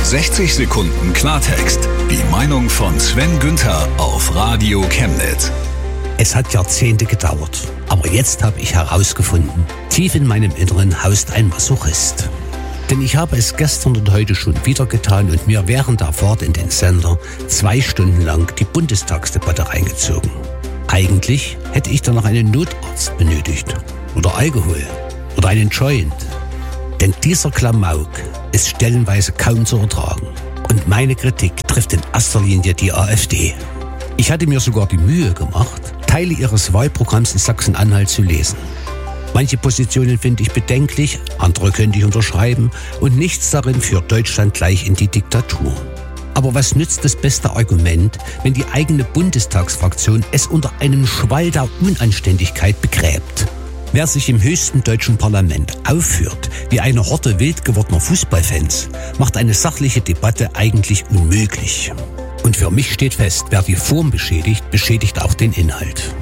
60 Sekunden Klartext. Die Meinung von Sven Günther auf Radio Chemnitz. Es hat Jahrzehnte gedauert, aber jetzt habe ich herausgefunden, tief in meinem Inneren haust ein Masochist. Denn ich habe es gestern und heute schon wieder getan und mir während der Fahrt in den Sender 2 Stunden lang die Bundestagsdebatte reingezogen. Eigentlich hätte ich da noch einen Notarzt benötigt oder Alkohol oder einen Joint. Denn dieser Klamauk ist stellenweise kaum zu ertragen. Und meine Kritik trifft in erster Linie die AfD. Ich hatte mir sogar die Mühe gemacht, Teile ihres Wahlprogramms in Sachsen-Anhalt zu lesen. Manche Positionen finde ich bedenklich, andere könnte ich unterschreiben und nichts darin führt Deutschland gleich in die Diktatur. Aber was nützt das beste Argument, wenn die eigene Bundestagsfraktion es unter einem Schwall der Unanständigkeit begräbt? Wer sich im höchsten deutschen Parlament aufführt wie eine Horde wild gewordener Fußballfans, macht eine sachliche Debatte eigentlich unmöglich. Und für mich steht fest, wer die Form beschädigt, beschädigt auch den Inhalt.